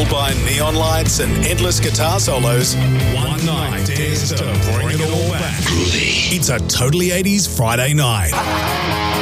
fueled by neon lights and endless guitar solos, one night dares to bring it all back. It's a Totally 80s Friday night.